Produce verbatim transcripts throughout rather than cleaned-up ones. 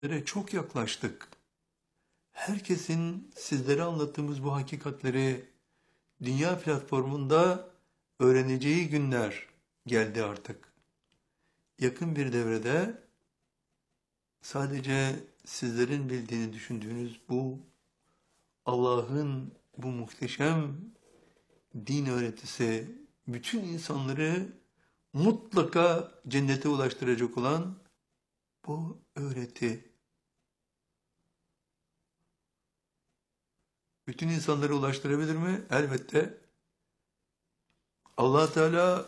Sizlere çok yaklaştık. Herkesin sizlere anlattığımız bu hakikatleri dünya platformunda öğreneceği günler geldi artık. Yakın bir devrede sadece sizlerin bildiğini düşündüğünüz bu Allah'ın bu muhteşem din öğretisi bütün insanları mutlaka cennete ulaştıracak olan bu öğreti bütün insanlara ulaştırabilir mi? Elbette. Allah Teala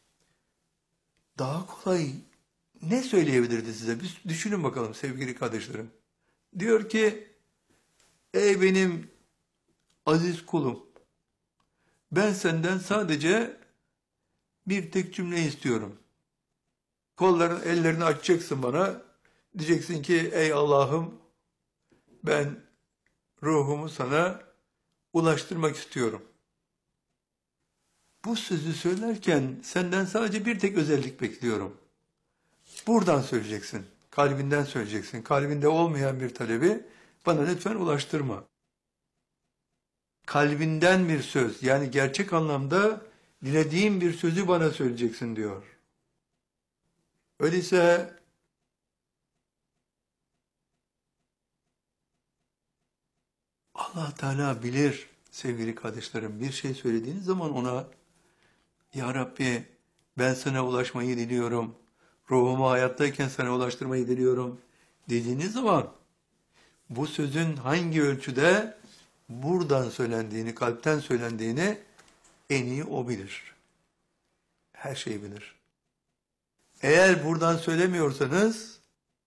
daha kolay ne söyleyebilirdi size? Bir düşünün bakalım sevgili kardeşlerim. Diyor ki, ey benim aziz kulum, ben senden sadece bir tek cümle istiyorum. Kolların, ellerini açacaksın bana. Diyeceksin ki, ey Allah'ım, ben ruhumu sana ulaştırmak istiyorum. Bu sözü söylerken senden sadece bir tek özellik bekliyorum. Buradan söyleyeceksin, kalbinden söyleyeceksin. Kalbinde olmayan bir talebi bana lütfen ulaştırma. Kalbinden bir söz, yani gerçek anlamda dilediğin bir sözü bana söyleyeceksin diyor. Öyleyse Allah Teala bilir sevgili kardeşlerim, bir şey söylediğiniz zaman ona, Ya Rabbi ben sana ulaşmayı diliyorum, ruhumu hayattayken sana ulaştırmayı diliyorum dediğiniz zaman bu sözün hangi ölçüde buradan söylendiğini, kalpten söylendiğini en iyi o bilir. Her şeyi bilir. Eğer buradan söylemiyorsanız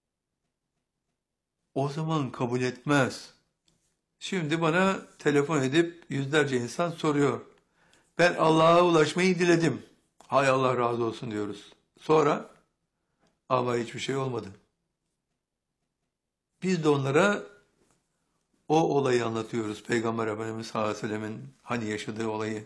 o zaman kabul etmez. Şimdi bana telefon edip yüzlerce insan soruyor. Ben Allah'a ulaşmayı diledim. Hay Allah razı olsun diyoruz. Sonra ama hiçbir şey olmadı. Biz de onlara o olayı anlatıyoruz. Peygamber Efendimiz sallallahu aleyhi ve sellemin hani yaşadığı olayı.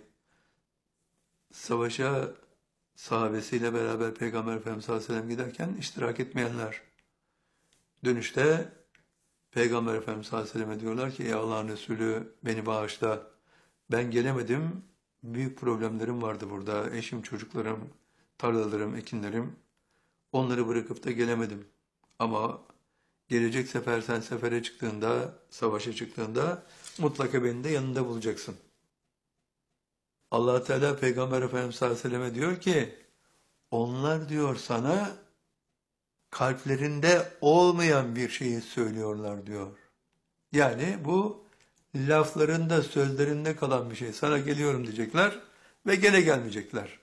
Savaşa sahabesiyle beraber Peygamber Efendimiz sallallahu aleyhi ve sellem giderken iştirak etmeyenler. Dönüşte Peygamber Efendimiz sallallahu aleyhi ve selleme diyorlar ki, ey Allah'ın Resulü beni bağışla. Ben gelemedim. Büyük problemlerim vardı burada. Eşim, çocuklarım, tarlalarım, ekinlerim. Onları bırakıp da gelemedim. Ama gelecek sefer sen sefere çıktığında, savaşa çıktığında mutlaka beni de yanında bulacaksın. Allah Teala Peygamber Efendimiz sallallahu aleyhi ve selleme diyor ki, onlar diyor sana kalplerinde olmayan bir şeyi söylüyorlar diyor. Yani bu laflarında, sözlerinde kalan bir şey. Sana geliyorum diyecekler ve gene gelmeyecekler.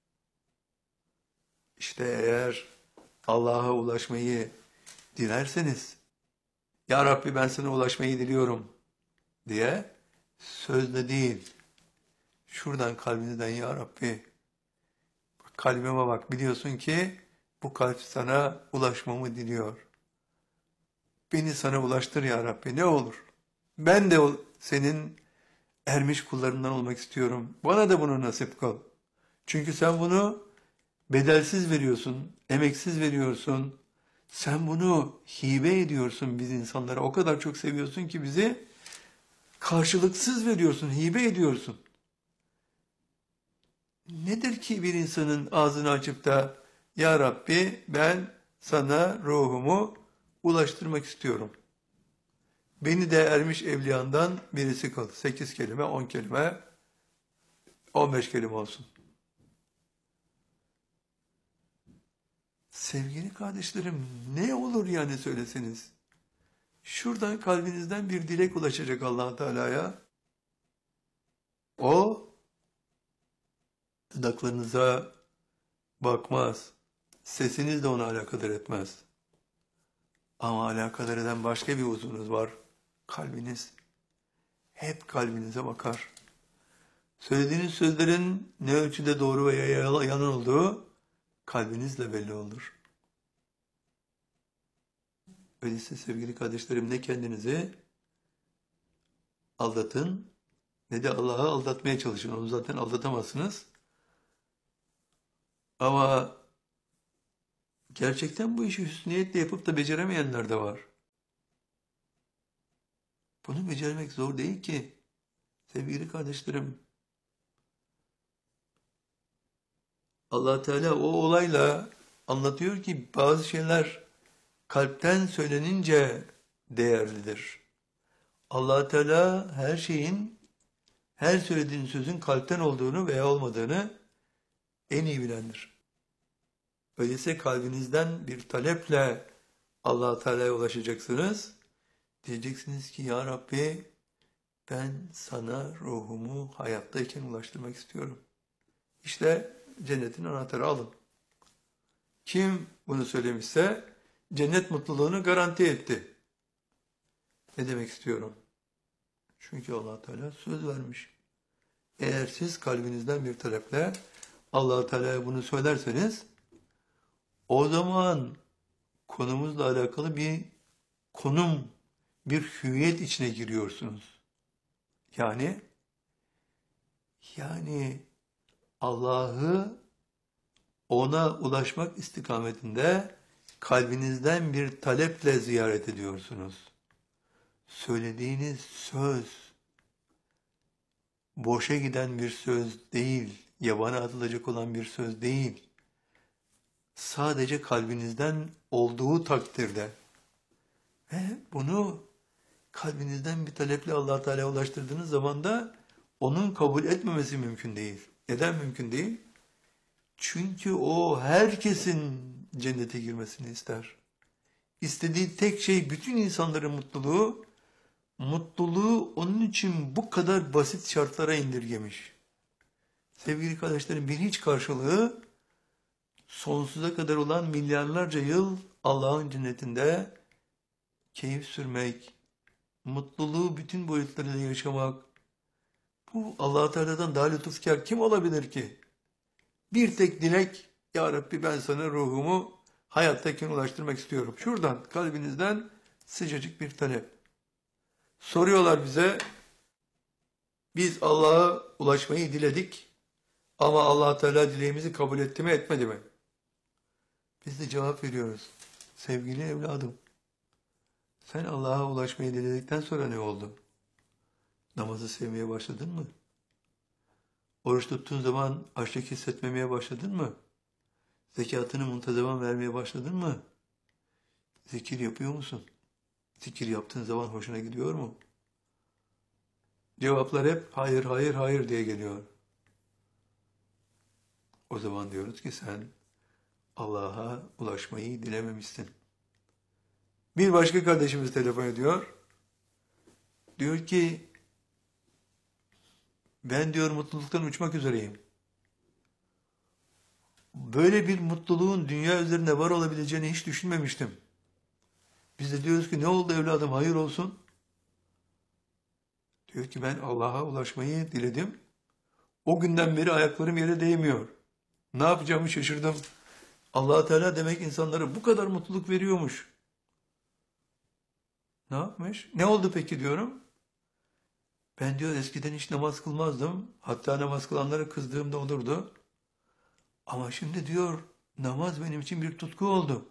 İşte eğer Allah'a ulaşmayı dilerseniz, Ya Rabbi ben sana ulaşmayı diliyorum diye sözle değil, şuradan kalbinizden Ya Rabbi, kalbime bak, biliyorsun ki bu kalp sana ulaşmamı diliyor. Beni sana ulaştır Ya Rabbi, ne olur. Ben de senin ermiş kullarından olmak istiyorum. Bana da bunu nasip kıl. Çünkü sen bunu bedelsiz veriyorsun, emeksiz veriyorsun. Sen bunu hibe ediyorsun biz insanlara. O kadar çok seviyorsun ki bizi karşılıksız veriyorsun, hibe ediyorsun. Nedir ki bir insanın ağzını açıp da Ya Rabbi ben sana ruhumu ulaştırmak istiyorum. Beni de ermiş evliyandan birisi kıl. Sekiz kelime, on kelime, on beş kelime olsun. Sevgili kardeşlerim, ne olur yani söyleseniz. Şuradan kalbinizden bir dilek ulaşacak Allah Teala'ya. O dudaklarınıza bakmaz. Sesiniz de ona alakadar etmez. Ama alakadar eden başka bir uzvunuz var. Kalbiniz. Hep kalbinize bakar. Söylediğiniz sözlerin ne ölçüde doğru veya yalan olduğu kalbinizle belli olur. Öyleyse sevgili kardeşlerim, ne kendinizi aldatın ne de Allah'ı aldatmaya çalışın. Onu zaten aldatamazsınız. Ama gerçekten bu işi hüsniyetle yapıp da beceremeyenler de var. Bunu becermek zor değil ki. Sevgili kardeşlerim, Allah Teala o olayla anlatıyor ki bazı şeyler kalpten söylenince değerlidir. Allah Teala her şeyin, her söylediğin sözün kalpten olduğunu veya olmadığını en iyi bilendir. Öyleyse kalbinizden bir taleple Allah Teala'ya ulaşacaksınız. Diyeceksiniz ki ya Rabbi ben sana ruhumu hayattayken ulaştırmak istiyorum. İşte cennetin anahtarı alın. Kim bunu söylemişse cennet mutluluğunu garanti etti. Ne demek istiyorum? Çünkü Allah Teala söz vermiş. Eğer siz kalbinizden bir taleple Allah Teala'ya bunu söylerseniz o zaman konumuzla alakalı bir konum, bir hüviyet içine giriyorsunuz. Yani yani Allah'ı ona ulaşmak istikametinde kalbinizden bir taleple ziyaret ediyorsunuz. Söylediğiniz söz boşa giden bir söz değil, yabana atılacak olan bir söz değil. Sadece kalbinizden olduğu takdirde ve bunu kalbinizden bir taleple Allah Teala'ya ulaştırdığınız zaman da onun kabul etmemesi mümkün değil. Neden mümkün değil? Çünkü o herkesin cennete girmesini ister. İstediği tek şey bütün insanların mutluluğu, mutluluğu onun için bu kadar basit şartlara indirgemiş. Sevgili kardeşlerim, bir hiç karşılığı sonsuza kadar olan milyarlarca yıl Allah'ın cennetinde keyif sürmek, mutluluğu bütün boyutlarıyla yaşamak. Bu Allah Teala'dan daha lütufkar kim olabilir ki? Bir tek dilek, ya Rabbi ben sana ruhumu hayattayken ulaştırmak istiyorum. Şuradan, kalbinizden sıcacık bir talep. Soruyorlar bize, biz Allah'a ulaşmayı diledik ama Allah Teala dileğimizi kabul etti mi etmedi mi? Biz de cevap veriyoruz. Sevgili evladım, sen Allah'a ulaşmayı diledikten sonra ne oldu? Namazı sevmeye başladın mı? Oruç tuttuğun zaman açlık hissetmemeye başladın mı? Zekatını muntazaman vermeye başladın mı? Zikir yapıyor musun? Zikir yaptığın zaman hoşuna gidiyor mu? Cevaplar hep hayır, hayır, hayır diye geliyor. O zaman diyoruz ki sen Allah'a ulaşmayı dilememişsin. Bir başka kardeşimiz telefon ediyor. Diyor ki ben diyor mutluluktan uçmak üzereyim. Böyle bir mutluluğun dünya üzerinde var olabileceğini hiç düşünmemiştim. Biz de diyoruz ki ne oldu evladım hayır olsun. Diyor ki ben Allah'a ulaşmayı diledim. O günden beri ayaklarım yere değmiyor. Ne yapacağımı şaşırdım. Allah Teala demek insanlara bu kadar mutluluk veriyormuş. Ne yapmış? Ne oldu peki diyorum. Ben diyor eskiden hiç namaz kılmazdım. Hatta namaz kılanlara kızdığımda olurdu. Ama şimdi diyor namaz benim için bir tutku oldu.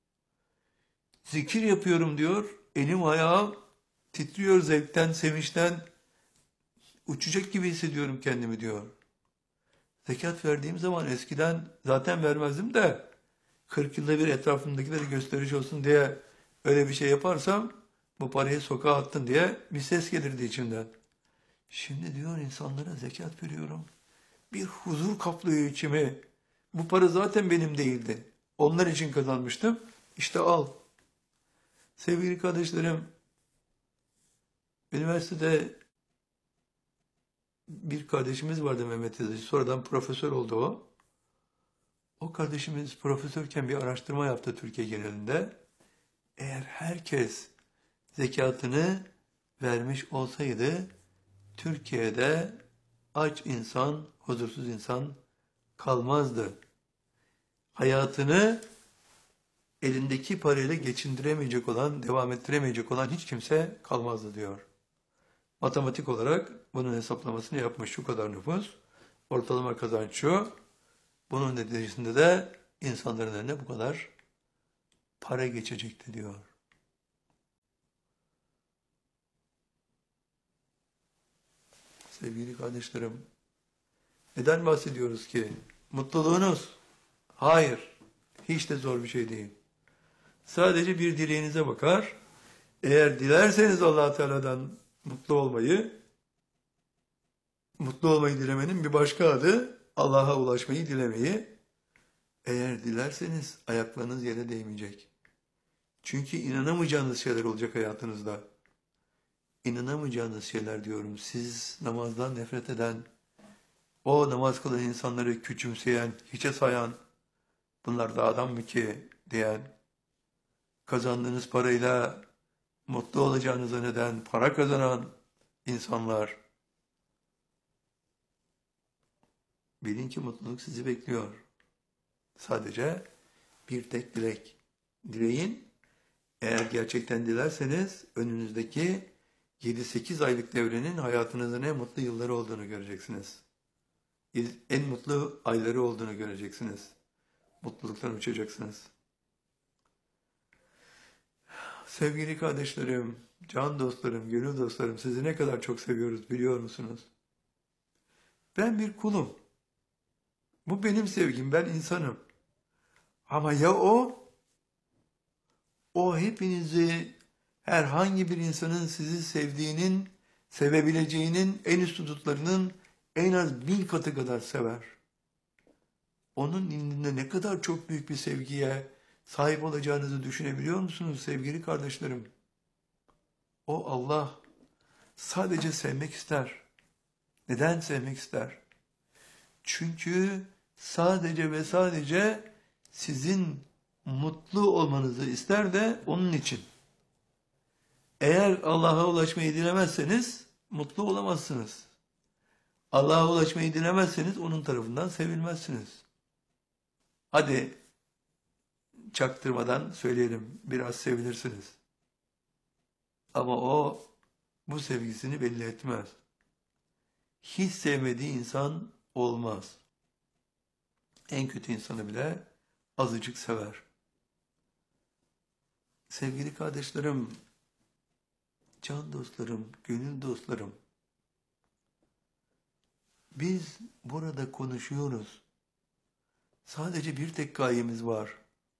Zikir yapıyorum diyor. Elim ayağım titriyor zevkten, sevinçten. Uçacak gibi hissediyorum kendimi diyor. Zekat verdiğim zaman eskiden zaten vermezdim de kırk yılda bir etrafımdakilere gösteriş olsun diye öyle bir şey yaparsam bu parayı sokağa attın diye bir ses gelirdi içimden. Şimdi diyor insanlara zekat veriyorum. Bir huzur kaplıyor içimi. Bu para zaten benim değildi. Onlar için kazanmıştım. İşte al. Sevgili kardeşlerim, üniversitede bir kardeşimiz vardı Mehmet Yazıcı. Sonradan profesör oldu o. O kardeşimiz profesörken bir araştırma yaptı Türkiye genelinde. Eğer herkes zekatını vermiş olsaydı Türkiye'de aç insan, huzursuz insan kalmazdı. Hayatını elindeki parayla geçindiremeyecek olan, devam ettiremeyecek olan hiç kimse kalmazdı diyor. Matematik olarak bunun hesaplamasını yapmış şu kadar nüfus, ortalama kazanç şu, bunun neticesinde de insanların eline bu kadar para geçecekti diyor. Sevgili kardeşlerim, neden bahsediyoruz ki? Mutluluğunuz. Hayır, hiç de zor bir şey değil. Sadece bir dileğinize bakar. Eğer dilerseniz Allah Teala'dan mutlu olmayı, mutlu olmayı dilemenin bir başka adı Allah'a ulaşmayı dilemeyi. Eğer dilerseniz ayaklarınız yere değmeyecek. Çünkü inanamayacağınız şeyler olacak hayatınızda. İnanamayacağınız şeyler diyorum. Siz namazdan nefret eden, o namaz kılan insanları küçümseyen, hiçe sayan, bunlar da adam mı ki diyen, kazandığınız parayla mutlu olacağınıza neden para kazanan insanlar, bilin ki mutluluk sizi bekliyor. Sadece bir tek dilek. Dileyin. Eğer gerçekten dilerseniz önünüzdeki yedi sekiz aylık devrenin hayatınızın en mutlu yılları olduğunu göreceksiniz. En mutlu ayları olduğunu göreceksiniz. Mutluluktan uçacaksınız. Sevgili kardeşlerim, can dostlarım, gönül dostlarım, sizi ne kadar çok seviyoruz biliyor musunuz? Ben bir kulum. Bu benim sevgim, ben insanım. Ama ya o? O hepinizi, herhangi bir insanın sizi sevdiğinin, sevebileceğinin en üst hudutlarının en az bin katı kadar sever. Onun indinde ne kadar çok büyük bir sevgiye sahip olacağınızı düşünebiliyor musunuz sevgili kardeşlerim? O Allah sadece sevmek ister. Neden sevmek ister? Çünkü sadece ve sadece sizin mutlu olmanızı ister de onun için. Eğer Allah'a ulaşmayı dilemezseniz mutlu olamazsınız. Allah'a ulaşmayı dilemezseniz onun tarafından sevilmezsiniz. Hadi çaktırmadan söyleyelim, biraz sevilirsiniz. Ama o bu sevgisini belli etmez. Hiç sevmediği insan olmaz. En kötü insanı bile azıcık sever. Sevgili kardeşlerim, can dostlarım, gönül dostlarım, biz burada konuşuyoruz. Sadece bir tek gayemiz var.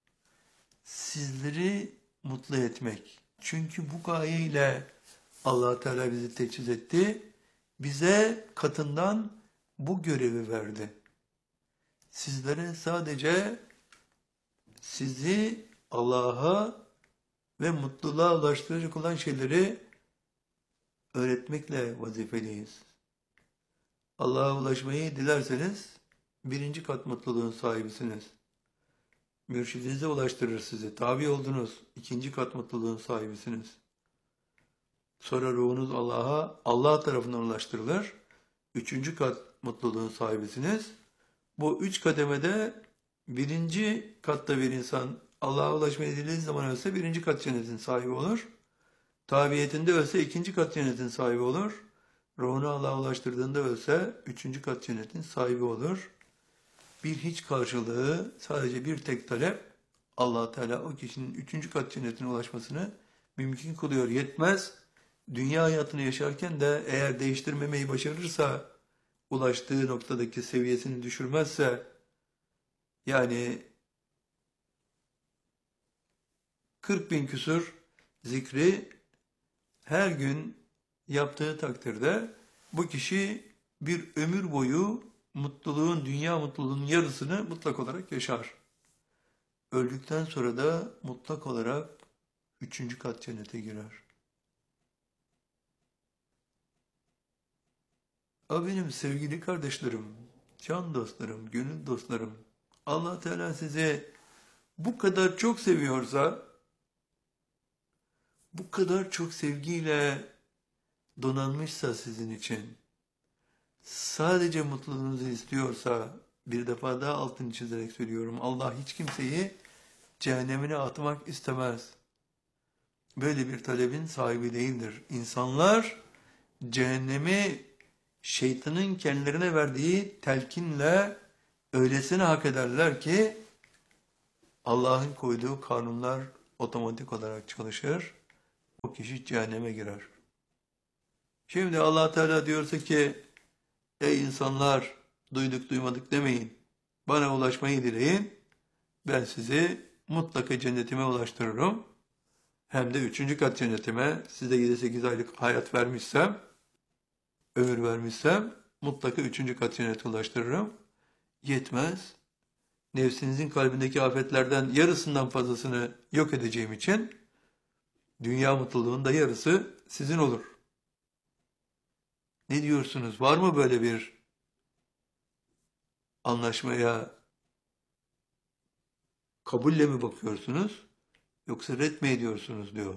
Sizleri mutlu etmek. Çünkü bu gayeyle Allah Teala bizi teçhiz etti. Bize katından bu görevi verdi. Sizlere sadece sizi Allah'a ve mutluluğa ulaştıracak olan şeyleri öğretmekle vazifeliyiz. Allah'a ulaşmayı dilerseniz birinci kat mutluluğun sahibisiniz. Mürşidinize ulaştırır sizi. Tabi oldunuz. İkinci kat mutluluğun sahibisiniz. Sonra ruhunuz Allah'a, Allah tarafından ulaştırılır. Üçüncü kat mutluluğun sahibisiniz. Bu üç kademede birinci katta bir insan Allah'a ulaşmayı dilediği zaman ölse birinci kat cennetin sahibi olur. Tabiyetinde ölse ikinci kat cennetin sahibi olur. Ruhunu Allah'a ulaştırdığında ölse üçüncü kat cennetin sahibi olur. Bir hiç karşılığı, sadece bir tek talep, Allah Teala o kişinin üçüncü kat cennetine ulaşmasını mümkün kılıyor. Yetmez, dünya hayatını yaşarken de eğer değiştirmemeyi başarırsa, ulaştığı noktadaki seviyesini düşürmezse, yani kırk bin küsur zikri her gün yaptığı takdirde bu kişi bir ömür boyu mutluluğun, dünya mutluluğunun yarısını mutlak olarak yaşar. Öldükten sonra da mutlak olarak üçüncü kat cennete girer. O benim sevgili kardeşlerim, can dostlarım, gönül dostlarım. Allah Teala sizi bu kadar çok seviyorsa, bu kadar çok sevgiyle donanmışsa sizin için, sadece mutluluğunuzu istiyorsa, bir defa daha altını çizerek söylüyorum, Allah hiç kimseyi cehennemine atmak istemez. Böyle bir talebin sahibi değildir. İnsanlar cehennemi şeytanın kendilerine verdiği telkinle öylesine hak ederler ki Allah'ın koyduğu kanunlar otomatik olarak çalışır. O kişi cehenneme girer. Şimdi Allah Teala diyorsa ki Ey insanlar, duyduk duymadık demeyin. Bana ulaşmayı dileyin. Ben sizi mutlaka cennetime ulaştırırım. Hem de üçüncü kat cennetime size yedi sekiz aylık hayat vermişsem, ömür vermişsem mutlaka üçüncü kat cennete ulaştırırım. Yetmez. Nefsinizin kalbindeki afetlerden yarısından fazlasını yok edeceğim için dünya mutluluğunun da yarısı sizin olur. Ne diyorsunuz? Var mı böyle bir anlaşmaya kabulle mi bakıyorsunuz yoksa ret mi ediyorsunuz diyor.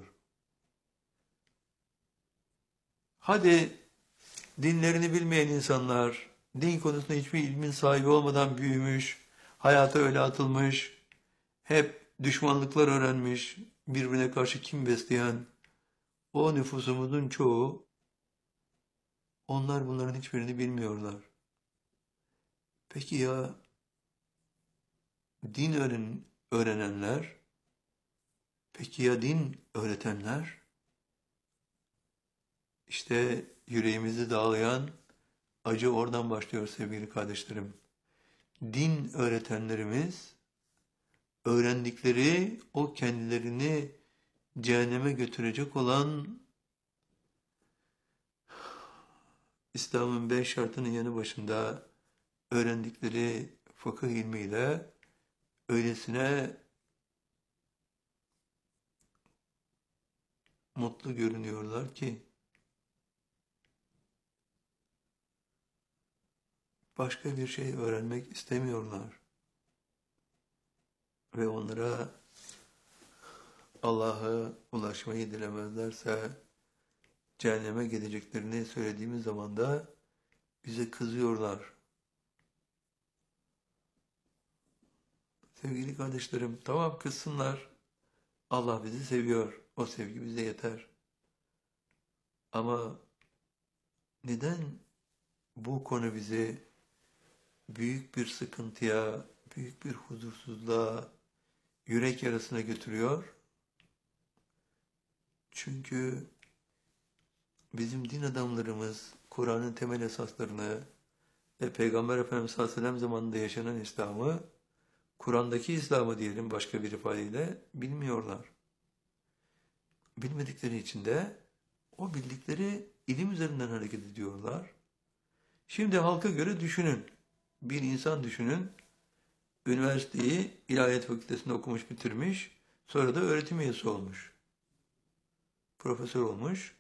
Hadi dinlerini bilmeyen insanlar, din konusunda hiçbir ilmin sahibi olmadan büyümüş, hayata öyle atılmış, hep düşmanlıklar öğrenmiş, birbirine karşı kin besleyen o nüfusumuzun çoğu, onlar bunların hiçbirini bilmiyorlar. Peki ya din öğren öğrenenler, peki ya din öğretenler? İşte yüreğimizi dağlayan acı oradan başlıyor sevgili kardeşlerim. Din öğretenlerimiz, öğrendikleri o kendilerini cehenneme götürecek olan İslam'ın beş şartının yanı başında öğrendikleri fıkıh ilmiyle öylesine mutlu görünüyorlar ki başka bir şey öğrenmek istemiyorlar. Ve onlara Allah'a ulaşmayı dilemezlerse cehenneme gideceklerini söylediğimiz zaman da bize kızıyorlar. Sevgili kardeşlerim, tamam kızsınlar. Allah bizi seviyor. O sevgi bize yeter. Ama neden bu konu bizi büyük bir sıkıntıya, büyük bir huzursuzluğa, yürek yarasına götürüyor? Çünkü bizim din adamlarımız Kur'an'ın temel esaslarını ve Peygamber Efendimiz sallallahu aleyhi ve sellem zamanında yaşanan İslam'ı, Kur'an'daki İslam'ı diyelim başka bir ifadeyle bilmiyorlar. Bilmedikleri için de o bildikleri ilim üzerinden hareket ediyorlar. Şimdi halka göre düşünün. Bir insan düşünün. Üniversiteyi İlahiyat Fakültesi'nde okumuş, bitirmiş. Sonra da öğretim üyesi olmuş. Profesör olmuş.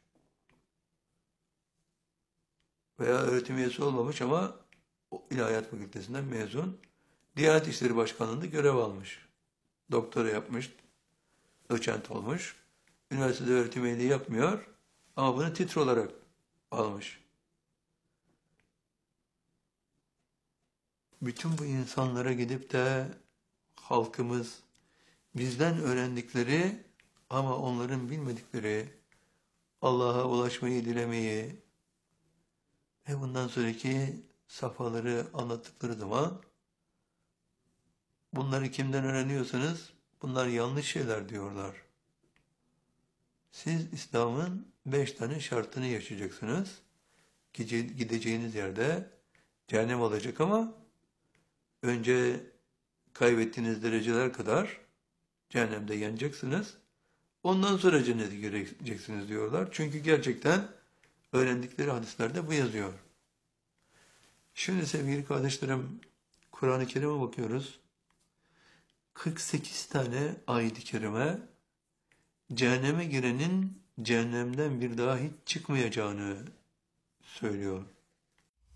Veya öğretim üyesi olmamış ama İlahiyat Fakültesinden mezun. Diyanet İşleri Başkanlığı'nda görev almış. Doktora yapmış. Doçent olmuş. Üniversitede öğretim üyeliği yapmıyor. Ama bunu titre olarak almış. Bütün bu insanlara gidip de halkımız bizden öğrendikleri ama onların bilmedikleri Allah'a ulaşmayı dilemeyi ve bundan sonraki safhaları anlattıkları zaman bunları kimden öğreniyorsanız bunlar yanlış şeyler diyorlar. Siz İslam'ın beş tane şartını yaşayacaksınız. Gideceğiniz yerde cehennem olacak ama önce kaybettiğiniz dereceler kadar cehennemde yanacaksınız. Ondan sonra cennete gireceksiniz diyorlar. Çünkü gerçekten öğrendikleri hadislerde bu yazıyor. Şimdi sevgili kardeşlerim, Kur'an-ı Kerim'e bakıyoruz. kırk sekiz tane ayet-i kerime cehenneme girenin cehennemden bir daha hiç çıkmayacağını söylüyor.